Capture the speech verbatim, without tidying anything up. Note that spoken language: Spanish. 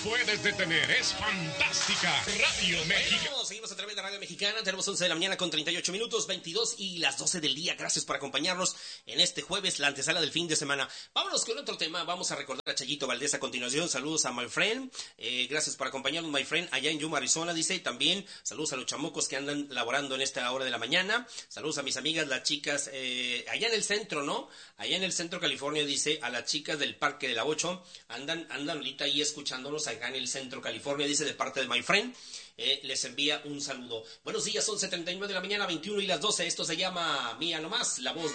puedes detener. Es fantástica. Radio Mexicana. Bueno, seguimos a través de Radio Mexicana. Tenemos once de la mañana con treinta y ocho minutos, veintidós y las doce del día. Gracias por acompañarnos en este jueves, la antesala del fin de semana. Vámonos con otro tema. Vamos a recordar a Chayito Valdés a continuación. Saludos a my friend. Eh, gracias por acompañarnos, my friend, allá en Yuma, Arizona. Dice también saludos a los chamucos que andan laborando en esta hora de la mañana. Saludos a mis amigas, las chicas, eh, allá en el centro, ¿no? Allá en el centro, California, dice a las chicas del Parque de la ocho. Andan, andan ahorita ahí escuchándonos acá en el centro, California, dice de parte de my friend. Eh, les envía un saludo. Buenos días, once treinta y nueve de la mañana, veintiuno y las doce. Esto se llama Mía Nomás, la voz